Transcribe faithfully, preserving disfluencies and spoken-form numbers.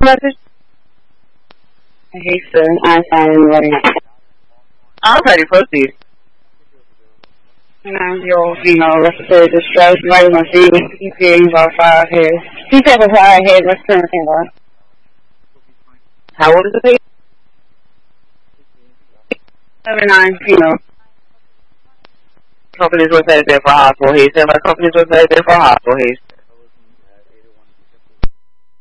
message? Hey, sir. I'm fine. What are you? I'm ready. Proceed. Nine-year-old female respiratory distress, vitamin C, E P A about five heads. He said for five heads, respiratory fever. How old is the patient? Seven nine female. Companies was headed there for hospital. He said my companies was headed there for hospital. He